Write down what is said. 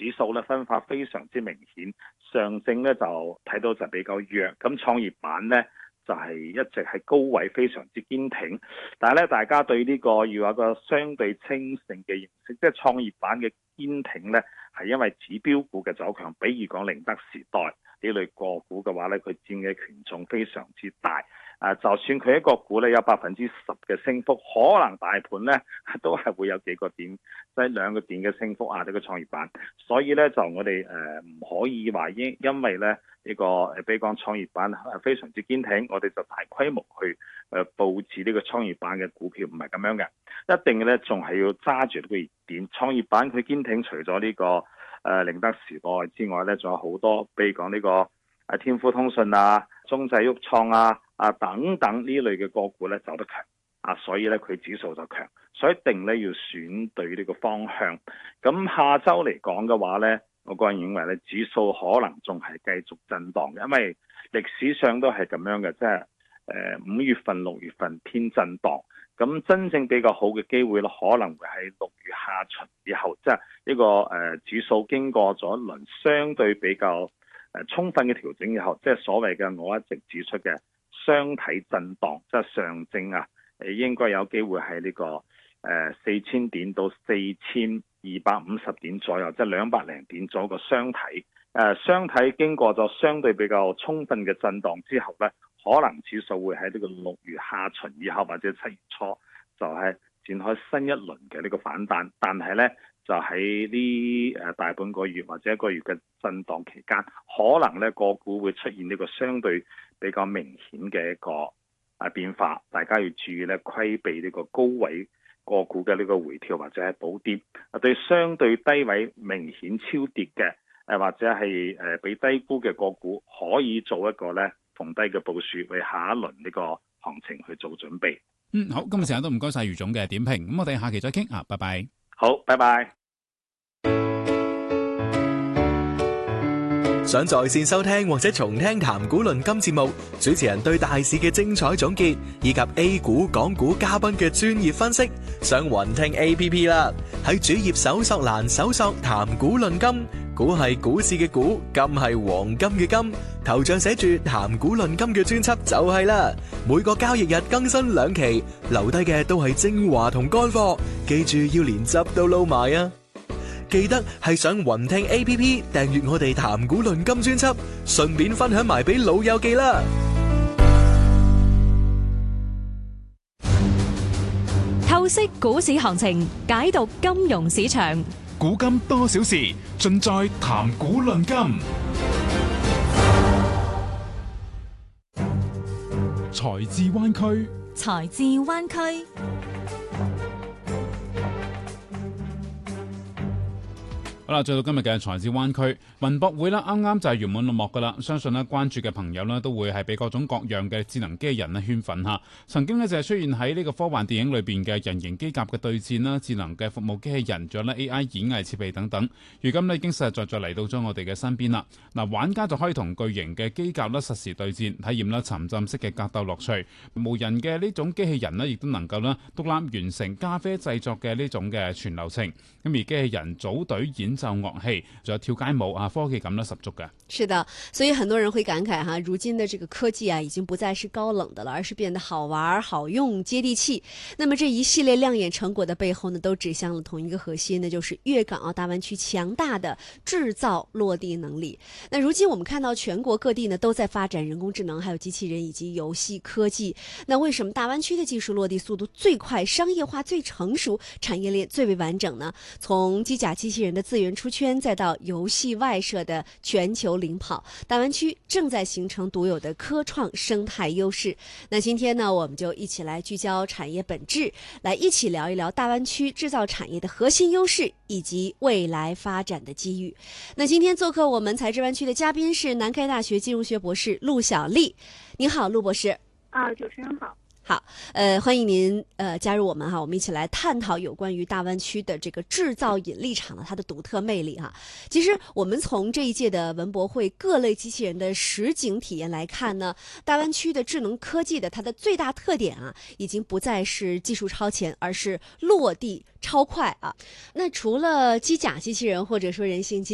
指數咧分化非常之明顯，上證咧就睇到就比較弱，咁創業板咧就係一直係高位非常之堅挺，但係咧大家對呢個要有一個相對清醒嘅認識，即係創業板嘅堅挺咧係因為指標股嘅走強，比如講寧德時代呢類個股嘅話咧，佢佔嘅權重非常之大。就算佢一個股咧有10%嘅升幅，可能大盤咧都係會有幾個點，即係2個點嘅升幅呢個創業板。所以咧就我哋唔可以話因為咧呢個比如講創業板非常之堅挺，我哋就大規模去佈置呢個創業板嘅股票，唔係咁樣嘅。一定咧仲係要揸住呢個熱點。創業板佢堅挺，除咗呢個寧德時代之外咧，仲有好多，比如講呢個天富通訊中製鬱創等等呢類嘅個股咧走得強所以咧佢指數就強，所以一定咧要選對呢個方向。咁下週嚟講嘅話咧，我個人認為咧指數可能仲係繼續震盪嘅，因為歷史上都係咁樣嘅，即係5月份、6月份偏震盪，咁真正比較好嘅機會咧，可能會喺6月下旬以後，即係呢個指數經過咗一輪相對比較充分嘅調整以後，即係所謂嘅我一直指出嘅雙體震盪，即係上證應該有機會喺呢個4000點到4250點左右，即係200零點左右個雙體。雙體經過咗相對比較充分嘅震盪之後咧，可能指數會喺呢個6月下旬以後或者7月初就係展開新一輪嘅呢個反彈，但係咧就喺呢大半個月或者1個月嘅震盪期間，可能咧個股會出現呢個相對比較明顯嘅一個變化，大家要注意咧規避呢個高位個股嘅呢個回調或者係補跌。對相對低位明顯超跌嘅或者係被低估嘅個股，可以做一個咧逢低嘅部署，為下一輪呢個行情去做準備。 好，今日時間都唔該晒余總嘅點評，咁我哋下期再傾拜拜。 好，拜拜。 想在線收聽或者重聽談股論金節目，主持人對大市嘅精彩總結，以及 A 股、港股嘉賓嘅專業分析，上雲聽 APP 啦。喺主頁搜索欄搜索談股論金，股係股市嘅股，金係黃金嘅金，頭像寫住談股論金嘅專輯就係啦。每個交易日更新2期，留低嘅都係精華同乾貨，記住要連汁都撈埋啊！記得係上雲聽 APP 訂閱我哋談股論金專輯，順便分享埋俾老友記啦。 透析股市行情，解讀金融市場， 古今多少事，盡在談股論金。財智灣區， 財智灣區。 好啦，再到今日嘅財智灣區，文博會啦，啱啱就係圓滿落幕噶啦。相信咧關注嘅朋友咧都會係俾各種各樣嘅智能機器人咧圈粉吓。曾經咧就係出現喺呢個科幻電影裏邊嘅人形機甲嘅對戰啦，智能嘅服務機器人，仲有咧 AI 演藝設備等等。如今咧已經實實在在嚟到咗我哋嘅身邊啦。嗱，玩家就可以同巨型嘅機甲咧實時對戰，體驗啦沉浸式嘅格鬥樂趣。無人嘅呢種機器人咧亦都能夠咧獨立完成咖啡製作嘅呢種嘅全流程。咁而機器人組隊演奏樂器，仲有跳街舞科技感都十足嘅。 是的，所以很多人會感慨哈，如今的這個科技已經不再是高冷的了，而是變得好玩、好用、接地氣。那麼這一系列亮眼成果的背後呢，都指向了同一個核心，那就是粵港澳大灣區強大的製造落地能力。那如今我們看到全國各地呢都在發展人工智能，還有機器人以及遊戲科技。那為什麼大灣區的技術落地速度最快、商業化最成熟、產業鏈最為完整呢？從機甲機器人的資源出圈，再到遊戲外設的全球領跑，大灣區正在形成獨有的科創生態優勢。那今天呢，我們就一起來聚焦產業本質，來一起聊一聊大灣區製造產業的核心優勢以及未來發展的機遇。那今天做客我們財智灣區的嘉賓是南開大學金融學博士陸小麗。您好，陸博士。 主持人好。 好，歡迎您加入我們哈，我們一起來探討有關於大灣區的這個製造引力場的它的獨特魅力哈。其實我們從這一屆的文博會各類機器人的實景體驗來看呢，大灣區的智能科技的它的最大特點已經不再是技術超前，而是落地超快啊。那除了機甲機器人或者說人形機